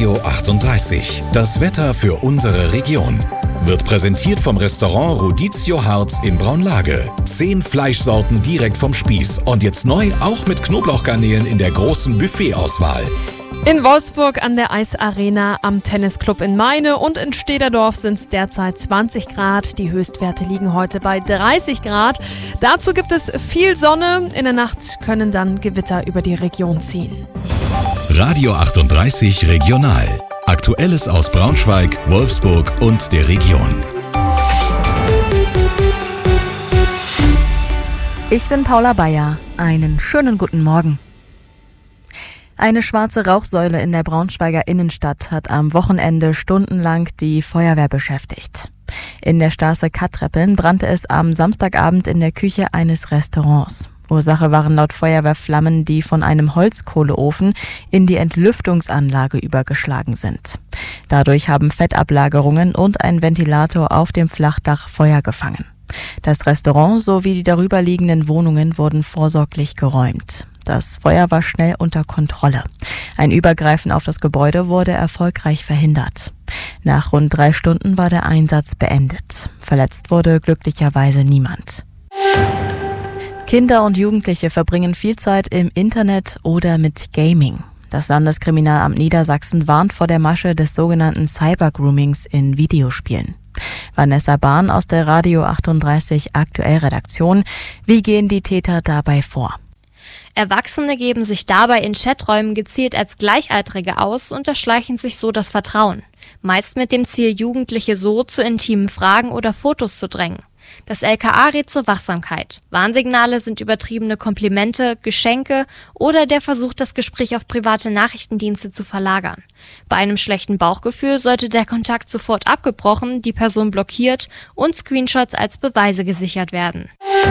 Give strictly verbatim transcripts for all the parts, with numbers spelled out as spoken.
Radio achtunddreißig. Das Wetter für unsere Region. Wird präsentiert vom Restaurant Rodizio Harz in Braunlage. Zehn Fleischsorten direkt vom Spieß. Und jetzt neu auch mit Knoblauchgarnelen in der großen Buffetauswahl. In Wolfsburg an der Eisarena, am Tennisclub in Meine und in Stederdorf sind es derzeit zwanzig Grad. Die Höchstwerte liegen heute bei dreißig Grad. Dazu gibt es viel Sonne. In der Nacht können dann Gewitter über die Region ziehen. Radio achtunddreißig Regional. Aktuelles aus Braunschweig, Wolfsburg und der Region. Ich bin Paula Bayer. Einen schönen guten Morgen. Eine schwarze Rauchsäule in der Braunschweiger Innenstadt hat am Wochenende stundenlang die Feuerwehr beschäftigt. In der Straße Kattreppeln brannte es am Samstagabend in der Küche eines Restaurants. Ursache waren laut Feuerwehr Flammen, die von einem Holzkohleofen in die Entlüftungsanlage übergeschlagen sind. Dadurch haben Fettablagerungen und ein Ventilator auf dem Flachdach Feuer gefangen. Das Restaurant sowie die darüberliegenden Wohnungen wurden vorsorglich geräumt. Das Feuer war schnell unter Kontrolle. Ein Übergreifen auf das Gebäude wurde erfolgreich verhindert. Nach rund drei Stunden war der Einsatz beendet. Verletzt wurde glücklicherweise niemand. Kinder und Jugendliche verbringen viel Zeit im Internet oder mit Gaming. Das Landeskriminalamt Niedersachsen warnt vor der Masche des sogenannten Cybergroomings in Videospielen. Vanessa Bahn aus der Radio achtunddreißig Aktuell Redaktion. Wie gehen die Täter dabei vor? Erwachsene geben sich dabei in Chaträumen gezielt als Gleichaltrige aus und erschleichen sich so das Vertrauen. Meist mit dem Ziel, Jugendliche so zu intimen Fragen oder Fotos zu drängen. Das L K A rät zur Wachsamkeit. Warnsignale sind übertriebene Komplimente, Geschenke oder der Versuch, das Gespräch auf private Nachrichtendienste zu verlagern. Bei einem schlechten Bauchgefühl sollte der Kontakt sofort abgebrochen, die Person blockiert und Screenshots als Beweise gesichert werden.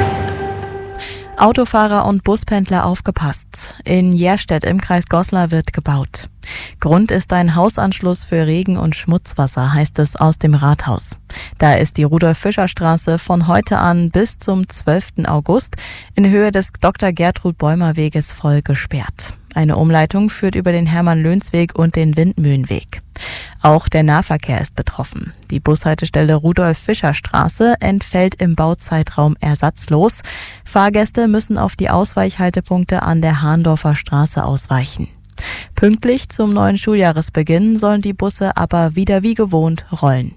Autofahrer und Buspendler aufgepasst. In Järstedt im Kreis Goslar wird gebaut. Grund ist ein Hausanschluss für Regen- und Schmutzwasser, heißt es aus dem Rathaus. Da ist die Rudolf-Fischer-Straße von heute an bis zum zwölften August in Höhe des Doktor Gertrud Bäumer Weges voll gesperrt. Eine Umleitung führt über den Hermann-Löns-Weg und den Windmühlenweg. Auch der Nahverkehr ist betroffen. Die Bushaltestelle Rudolf-Fischer-Straße entfällt im Bauzeitraum ersatzlos. Fahrgäste müssen auf die Ausweichhaltepunkte an der Hahndorfer Straße ausweichen. Pünktlich zum neuen Schuljahresbeginn sollen die Busse aber wieder wie gewohnt rollen.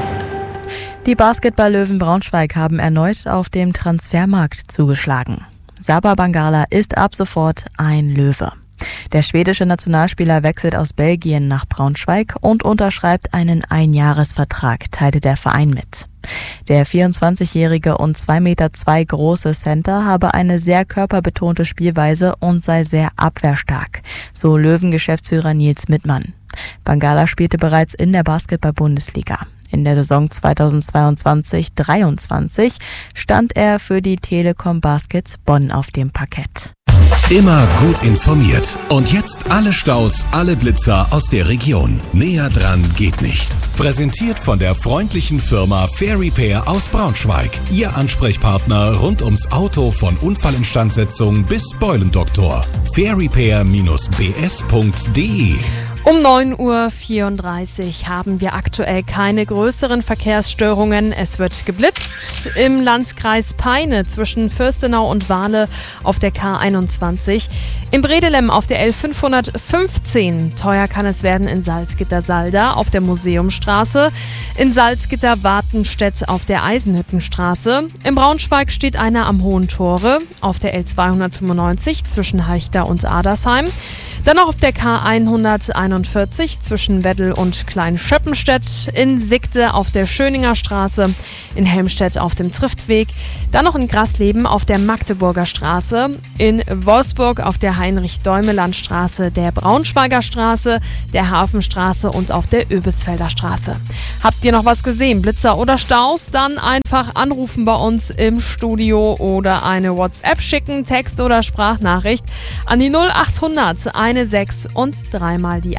Die Basketball-Löwen Braunschweig haben erneut auf dem Transfermarkt zugeschlagen. Saba Bangala ist ab sofort ein Löwe. Der schwedische Nationalspieler wechselt aus Belgien nach Braunschweig und unterschreibt einen Einjahresvertrag, teilte der Verein mit. Der vierundzwanzigjährige und zwei Meter zwei große Center habe eine sehr körperbetonte Spielweise und sei sehr abwehrstark, so Löwen-Geschäftsführer Nils Mittmann. Bangala spielte bereits in der Basketball-Bundesliga. In der Saison zweitausendzweiundzwanzig dreiundzwanzig stand er für die Telekom Baskets Bonn auf dem Parkett. Immer gut informiert. Und jetzt alle Staus, alle Blitzer aus der Region. Näher dran geht nicht. Präsentiert von der freundlichen Firma Fair Repair aus Braunschweig. Ihr Ansprechpartner rund ums Auto von Unfallinstandsetzung bis Beulendoktor. fair repair Bindestrich b s punkt d e. Um neun Uhr vierunddreißig haben wir aktuell keine größeren Verkehrsstörungen. Es wird geblitzt im Landkreis Peine zwischen Fürstenau und Wahle auf der K einundzwanzig. In Bredelem auf der L fünfhundertfünfzehn. Teuer kann es werden in Salzgitter-Salda auf der Museumstraße. In Salzgitter-Wartenstedt auf der Eisenhüttenstraße. In Braunschweig steht einer am Hohen Tore auf der L zweihundertfünfundneunzig zwischen Halchta und Adersheim. Dann noch auf der K hunderteinundvierzig zwischen Weddel und Kleinschöppenstedt, in Sigde auf der Schöninger Straße, in Helmstedt auf dem Triftweg, dann noch in Grasleben auf der Magdeburger Straße, in Wolfsburg auf der Heinrich-Däumeland-Straße, der Braunschweiger Straße, der Hafenstraße und auf der Öbisfelder Straße. Habt ihr noch was gesehen, Blitzer oder Staus? Dann einfach anrufen bei uns im Studio oder eine WhatsApp schicken, Text oder Sprachnachricht an die null achthundert sechzehn und dreimal die